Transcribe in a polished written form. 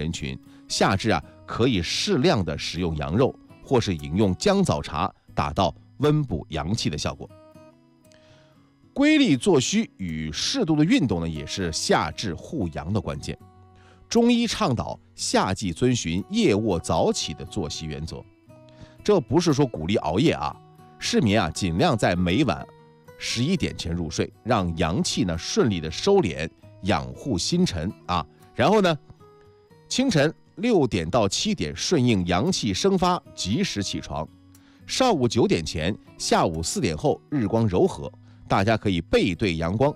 人群，夏至可以适量的食用羊肉，或是饮用姜枣茶，达到温补阳气的效果。规律作息与适度的运动呢，也是夏至护阳的关键。中医倡导夏季遵循夜卧早起的作息原则，这不是说鼓励熬夜失眠尽量在每晚11点前入睡，让阳气呢顺利的收敛，养护心神然后呢，清晨6点到7点顺应阳气生发，及时起床。上午9点前，下午4点后日光柔和，大家可以背对阳光，